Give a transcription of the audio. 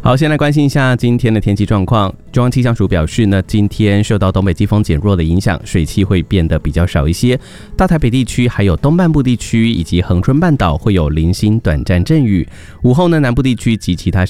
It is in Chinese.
好，先来关心一下今天的天气状况。中央气象署表示呢，今天受到东北季风减弱的影响，水汽会变得比较少一些。大台北地区还有东半部地区以及恒春半岛会有零星短暂阵雨。午后呢，南部地区及其他